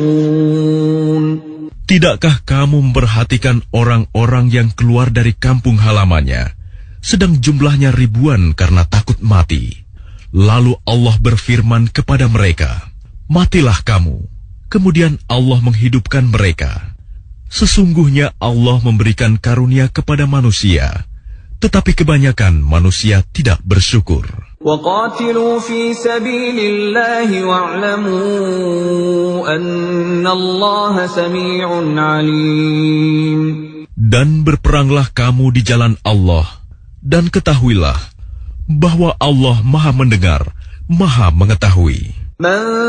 ينصرون. Tidakkah kamu memperhatikan orang-orang yang keluar dari kampung halamannya, sedang jumlahnya ribuan karena takut mati? Lalu Allah berfirman kepada mereka, "Matilah kamu." Kemudian Allah menghidupkan mereka. Sesungguhnya Allah memberikan karunia kepada manusia, tetapi kebanyakan manusia tidak bersyukur. وَقَاتِلُوا فِي سَبِيلِ اللَّهِ وَاعْلَمُوا أَنَّ اللَّهَ سَمِيعٌ عَلِيمٌ. Dan berperanglah kamu di jalan Allah, dan ketahuilah bahwa Allah Maha Mendengar, Maha Mengetahui.